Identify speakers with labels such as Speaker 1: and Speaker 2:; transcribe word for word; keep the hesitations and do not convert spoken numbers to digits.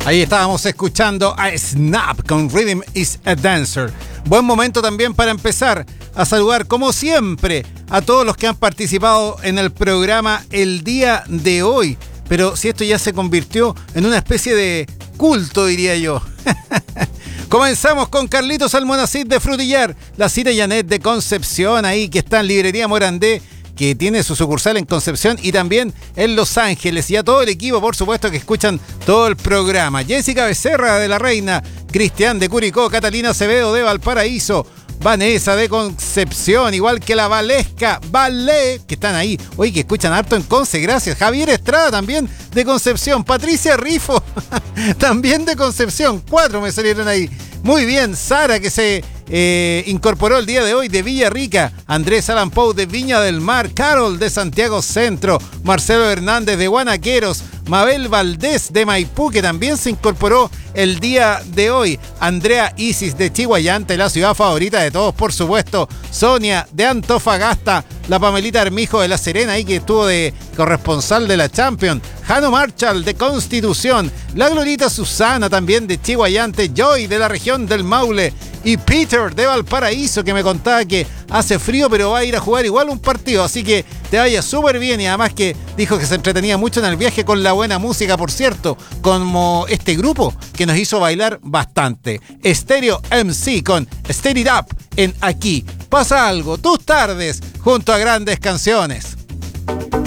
Speaker 1: Ahí estábamos escuchando a Snap con Rhythm is a Dancer. Buen momento también para empezar a saludar, como siempre, a todos los que han participado en el programa el día de hoy. Pero si esto ya se convirtió en una especie de culto, diría yo. Comenzamos con Carlitos Almonacid de Frutillar, la Cita Janet de Concepción, ahí que está en Librería Morandé, que tiene su sucursal en Concepción y también en Los Ángeles. Y a todo el equipo, por supuesto, que escuchan todo el programa. Jessica Becerra de La Reina, Cristian de Curicó, Catalina Acevedo de Valparaíso, Vanessa de Concepción, igual que la Valesca, Vale, que están ahí. Oye, que escuchan harto en Conce, gracias. Javier Estrada también de Concepción. Patricia Rifo, también de Concepción. Cuatro me salieron ahí. Muy bien, Sara, que se eh, incorporó el día de hoy de Villarrica, Andrés Alan Pou de Viña del Mar, Carol de Santiago Centro, Marcelo Hernández de Guanaqueros, Mabel Valdés de Maipú, que también se incorporó el día de hoy, Andrea Isis de Chihuayante, la ciudad favorita de todos, por supuesto, Sonia de Antofagasta, la Pamelita Armijo de La Serena, ahí que estuvo de corresponsal de la Champions, Jano Marshall de Constitución, la Glorita Susana también de Chihuayante, Joy de la región del Maule y Peter de Valparaíso, que me contaba que hace frío pero va a ir a jugar igual un partido, así que te vaya súper bien. Y además que dijo que se entretenía mucho en el viaje con la buena música, por cierto, como este grupo que nos hizo bailar bastante, Stereo M C con Stir It Up en Aquí Pasa Algo, tus tardes junto a grandes canciones.